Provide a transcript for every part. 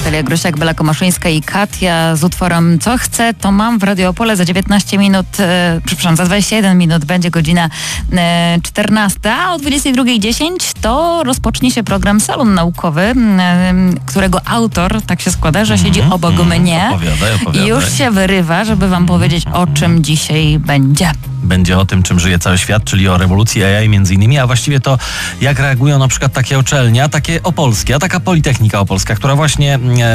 Natalia Grusiak, Bela Komaszyńska i Katia z utworem Co chcę, to mam w Radio Opole. Za 19 minut, za 21 minut będzie godzina 14, a o 22:10 to rozpocznie się program Salon Naukowy, którego autor, tak się składa, że siedzi obok mnie i już się wyrywa, żeby wam powiedzieć, o czym dzisiaj będzie. Będzie o tym, czym żyje cały świat, czyli o rewolucji AI między innymi, a właściwie to, jak reagują na przykład takie uczelnie, takie opolskie, a taka Politechnika Opolska, która właśnie,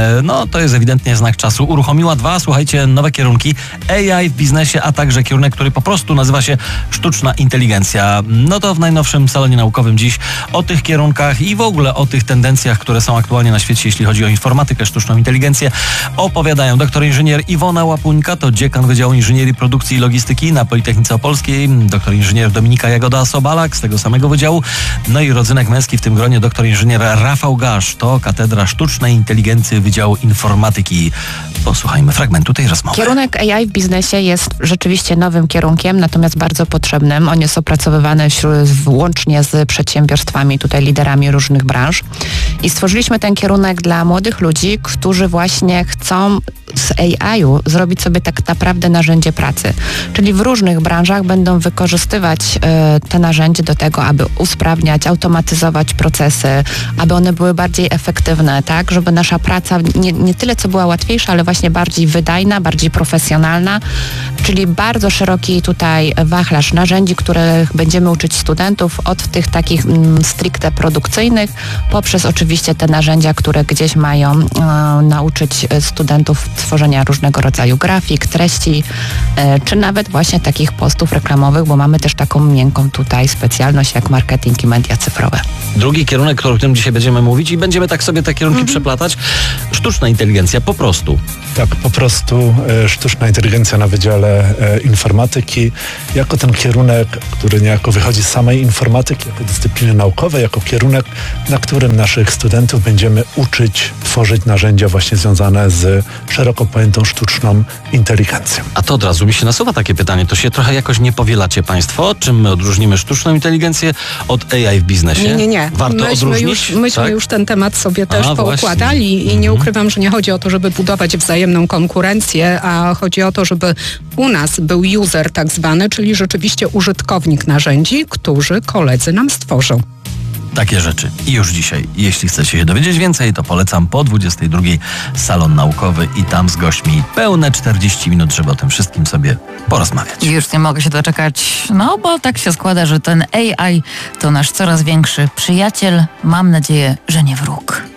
to jest ewidentnie znak czasu, uruchomiła dwa, słuchajcie, nowe kierunki AI w biznesie, a także kierunek, który po prostu nazywa się sztuczna inteligencja. No to w najnowszym salonie naukowym dziś o tych kierunkach i w ogóle o tych tendencjach, które są aktualnie na świecie, jeśli chodzi o informatykę, sztuczną inteligencję, opowiadają doktor inżynier Iwona Łapuńka, to dziekan Wydziału Inżynierii Produkcji i Logistyki na Politechnice Opolskiej, doktor inżynier Dominika Jagoda-Sobalak z tego samego wydziału, no i rodzynek męski w tym gronie doktor inżynier Rafał Gasz, to Katedra Sztucznej Inteligencji Wydziału Informatyki. Posłuchajmy fragmentu tej rozmowy. Kierunek AI w biznesie jest rzeczywiście nowym kierunkiem, natomiast bardzo potrzebnym. On jest opracowywany łącznie z przedsiębiorstwami, tutaj liderami różnych branż. I stworzyliśmy ten kierunek dla młodych ludzi, którzy właśnie chcą z AI-u zrobić sobie tak naprawdę narzędzie pracy. Czyli w różnych branżach będą wykorzystywać te narzędzie do tego, aby usprawniać, automatyzować procesy, aby one były bardziej efektywne, tak? Żeby nasza praca nie tyle co była łatwiejsza, ale właśnie bardziej wydajna, bardziej profesjonalna. Czyli bardzo szeroki tutaj wachlarz narzędzi, których będziemy uczyć studentów, od tych takich stricte produkcyjnych, poprzez oczywiście te narzędzia, które gdzieś mają nauczyć studentów tworzenia różnego rodzaju grafik, treści, czy nawet właśnie takich postów reklamowych, bo mamy też taką miękką tutaj specjalność jak marketing i media cyfrowe. Drugi kierunek, o którym dzisiaj będziemy mówić i będziemy tak sobie te kierunki przeplatać, sztuczna inteligencja, po prostu. Tak, po prostu sztuczna inteligencja na Wydziale Informatyki, jako ten kierunek, który niejako wychodzi z samej informatyki, jako dyscypliny naukowej, jako kierunek, na którym naszych studentów będziemy uczyć tworzyć narzędzia właśnie związane z szeroko pojętą sztuczną inteligencją. A to od razu mi się nasuwa takie pytanie, to się trochę jakoś nie powielacie państwo? Czym my odróżnimy sztuczną inteligencję od AI w biznesie? Nie. Warto odróżnić? Myśmy już ten temat sobie też poukładali i nie ukrywam, że nie chodzi o to, żeby budować wzajemną konkurencję, a chodzi o to, żeby u nas był user tak zwany, czyli rzeczywiście użytkownik narzędzi, którzy koledzy nam stworzą. Takie rzeczy. I już dzisiaj. Jeśli chcecie się dowiedzieć więcej, to polecam po 22:00 Salon Naukowy i tam z gośćmi pełne 40 minut, żeby o tym wszystkim sobie porozmawiać. Już nie mogę się doczekać, bo tak się składa, że ten AI to nasz coraz większy przyjaciel. Mam nadzieję, że nie wróg.